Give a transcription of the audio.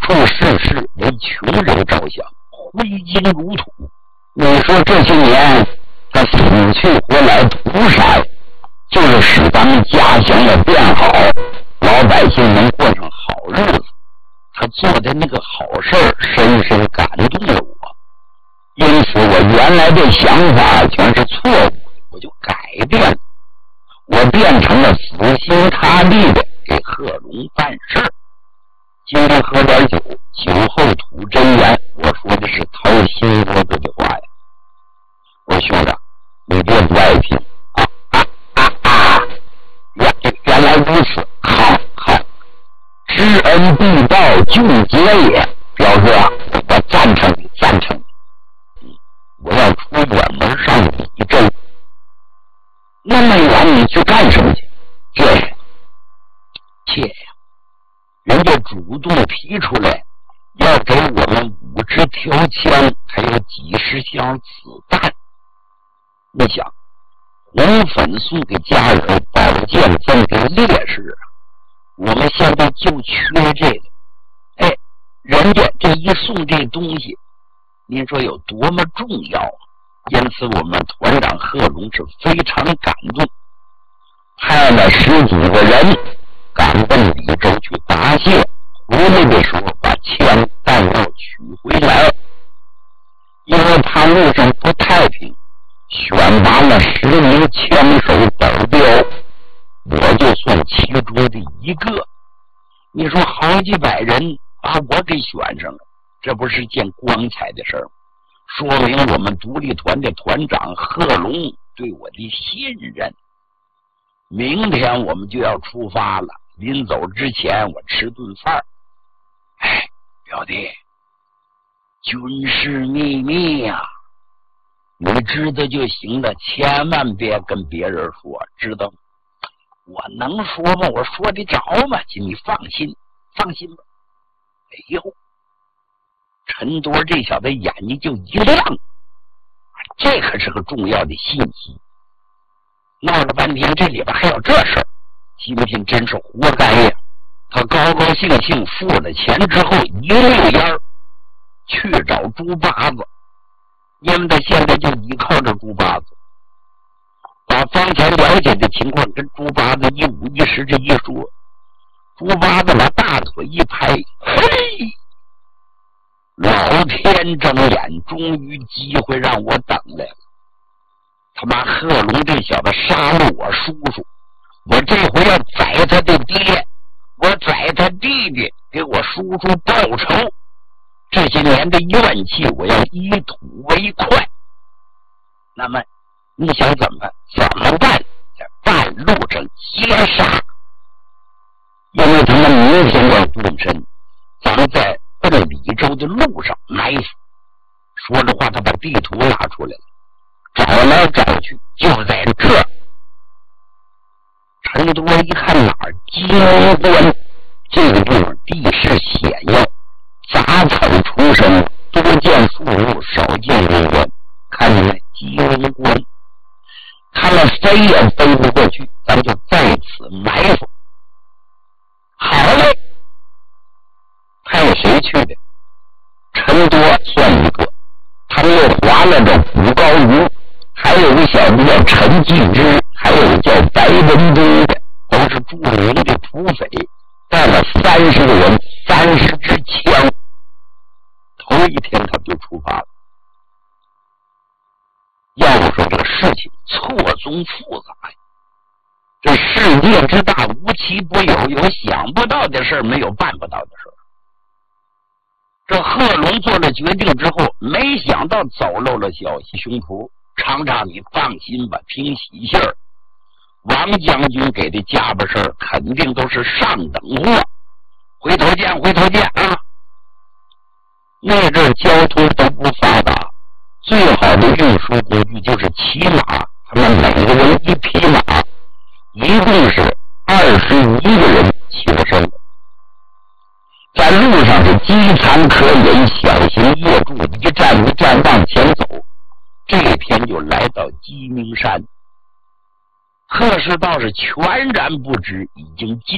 处世事为穷人着想，挥金如土。你说这些年他死去活来屠杀，就是使咱们家乡要变好，老百姓能过上好日子。他做的那个好事儿深深感动了我，因此我原来的想法全是错误，我就改变了，我变成了死心塌地的给贺龙办事。今天喝点酒，酒后吐真言，我说的是掏心窝子的话呀。我说兄长，你别不爱听原来如此，好，知恩必报，俊杰也。表哥，我赞成你。我要出远门上李州，那么远你去干什么去？切呀！人家主动提出来，要给我们5支条枪，还有几十箱子弹。你想，红粉送给家人，宝剑赠给烈士，我们现在就缺这个。人家这一送这东西，您说有多么重要啊！因此我们团长贺龙是非常感动，派了10几个人赶奔李州去答谢，回来的时候把枪弹药取回来。因为怕路上不太平，选拔了10名枪手保镖，我就算其中的一个。你说好几百人把我给选上了，这不是件光彩的事儿吗？说明我们独立团的团长贺龙对我的信任。明天我们就要出发了，临走之前我吃顿饭。表弟，军事秘密呀，你知道就行了，千万别跟别人说，知道吗？我能说吗？我说得着吗？请你放心吧。陈多这小子眼睛就一亮，这可是个重要的信息。闹了半天这里边还有这事儿，今天真是活该呀！他高兴付了钱之后，一溜烟去找猪八子，因为他现在就依靠着猪八子，把方才了解的情况跟猪八子一五一十这一说。猪八子把大腿一拍，嘿，老天睁眼，终于机会让我等来了。他妈贺龙这小子杀了我叔叔，我这回要宰他的爹，我宰他弟弟，给我叔叔报仇。这些年的怨气我要以土为快。那么你想怎么办？在半路上截杀，因为他们明天要动身，咱们在奔李州的路上埋伏。说着话，他把地图拿出来了，找来找去，就在这儿。陈多一看哪儿？金关这个地方地势险要，杂草丛生，多见树木，少见人关。看见没？金关，看了飞也飞不过去，咱就在此埋伏。好嘞，派谁去的？陈多算一个，他们又划了这古高云，还有个小子叫陈继之，还有个叫白文东的，都是著名的土匪，带了30个人，30支枪。头一天他就出发了。要说这个事情错综复杂呀，这世界之大，无奇不有，有想不到的事，没有办不到的事。这贺龙做了决定之后，没想到走漏了消息。兄仆厂长，你放心吧，听喜信儿，王将军给的家巴事儿肯定都是上等货。回头见啊！那阵交通都不发达，最好的运输工具就是骑马，他们每个人一匹马，一共是21个人求生。在路上是饥餐可饮，小行夜住，一站一站往前走。这天就来到鸡鸣山，贺氏倒是全然不知已经进